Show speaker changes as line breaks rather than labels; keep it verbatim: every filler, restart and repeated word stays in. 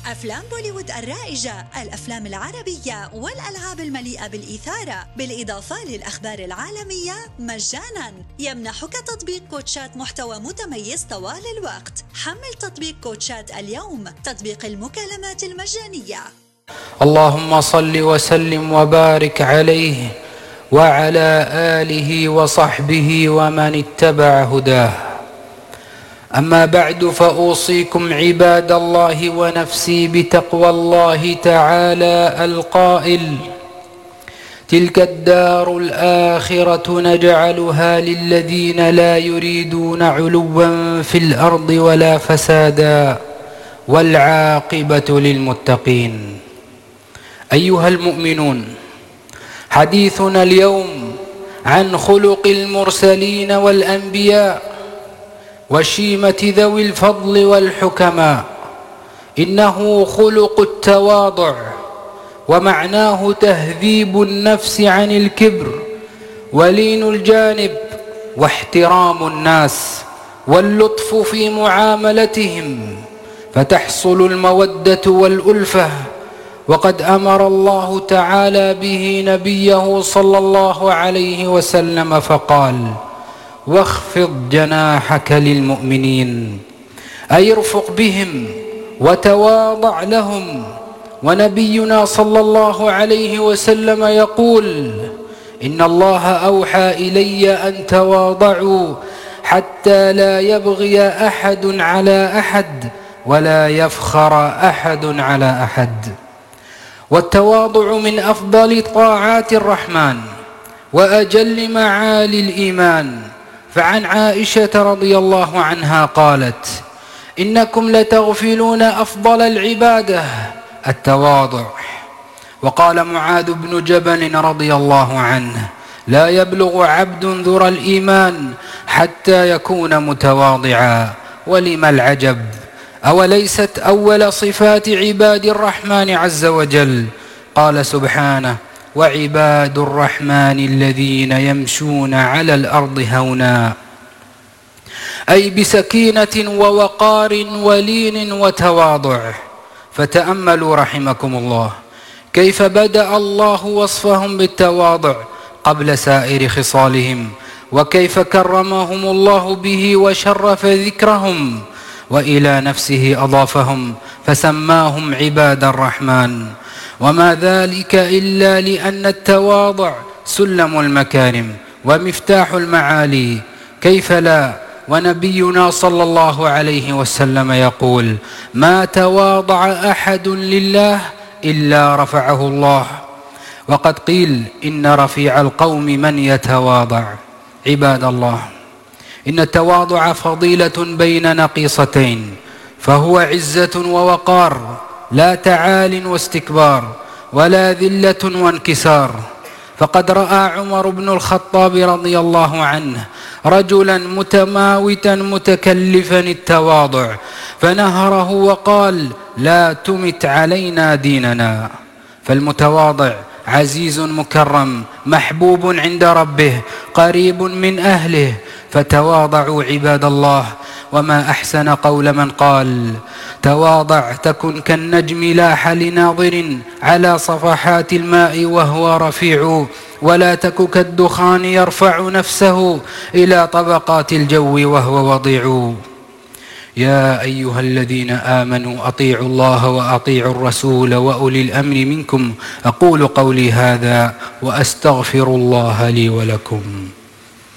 أفلام بوليوود الرائجة، الأفلام العربية والألعاب المليئة بالإثارة، بالإضافة للأخبار العالمية مجاناً. يمنحك تطبيق كوتشات محتوى متميز طوال الوقت. حمل تطبيق كوتشات اليوم، تطبيق المكالمات المجانية.
اللهم صل وسلم وبارك عليه وعلى آله وصحبه ومن اتبع هداه. أما بعد، فأوصيكم عباد الله ونفسي بتقوى الله تعالى القائل: تلك الدار الآخرة نجعلها للذين لا يريدون علوا في الأرض ولا فسادا والعاقبة للمتقين. أيها المؤمنون، حديثنا اليوم عن خلق المرسلين والأنبياء وشيمة ذوي الفضل والحكماء. إنه خلق التواضع، ومعناه تهذيب النفس عن الكبر، ولين الجانب، واحترام الناس، واللطف في معاملتهم، فتحصل المودة والألفة. وقد أمر الله تعالى به نبيه صلى الله عليه وسلم فقال: واخفض جناحك للمؤمنين، أي ارفق بهم وتواضع لهم. ونبينا صلى الله عليه وسلم يقول: إن الله أوحى إلي أن تواضعوا حتى لا يبغي أحد على أحد ولا يفخر أحد على أحد. والتواضع من أفضل طاعات الرحمن وأجل معالي الإيمان. فعن عائشة رضي الله عنها قالت: إنكم لتغفلون أفضل العبادة التواضع. وقال معاذ بن جبل رضي الله عنه: لا يبلغ عبد ذر الإيمان حتى يكون متواضعا. ولم العجب؟ أوليست أول صفات عباد الرحمن عز وجل؟ قال سبحانه: وعباد الرحمن الذين يمشون على الأرض هونا، أي بسكينة ووقار ولين وتواضع. فتأملوا رحمكم الله كيف بدأ الله وصفهم بالتواضع قبل سائر خصالهم، وكيف كرمهم الله به وشرف ذكرهم، وإلى نفسه أضافهم فسماهم عباد الرحمن. وما ذلك إلا لأن التواضع سلم المكارم ومفتاح المعالي. كيف لا؟ ونبينا صلى الله عليه وسلم يقول: ما تواضع أحد لله إلا رفعه الله. وقد قيل: إن رفيع القوم من يتواضع. عباد الله، إن التواضع فضيلة بين نقيصتين، فهو عزة ووقار، لا تعال واستكبار، ولا ذلة وانكسار. فقد رأى عمر بن الخطاب رضي الله عنه رجلا متماوتا متكلفا التواضع، فنهره وقال: لا تمت علينا ديننا. فالمتواضع عزيز مكرم، محبوب عند ربه، قريب من أهله. فتواضعوا عباد الله. وما أحسن قول من قال: تواضع تكن كالنجم لاح لناظر على صفحات الماء وهو رفيع، ولا تك كالدخان يرفع نفسه إلى طبقات الجو وهو وضيع. يا أيها الذين آمنوا أطيعوا الله وأطيعوا الرسول وأولي الأمر منكم. أقول قولي هذا وأستغفر الله لي ولكم.